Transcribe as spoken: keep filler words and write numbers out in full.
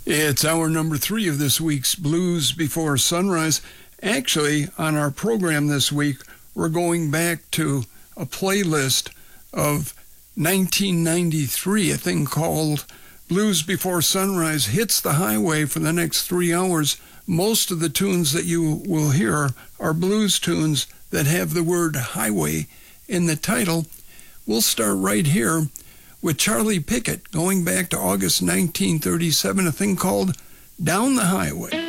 It's hour number three of this week's Blues Before Sunrise. Actually, on our program this week, we're going back to a playlist of nineteen ninety-three, a thing called Blues Before Sunrise hits the highway for the next three hours. Most of the tunes that you will hear are blues tunes that have the word highway in the title. We'll start right here with Charlie Pickett, going back to August nineteen thirty-seven, a thing called Down the Highway.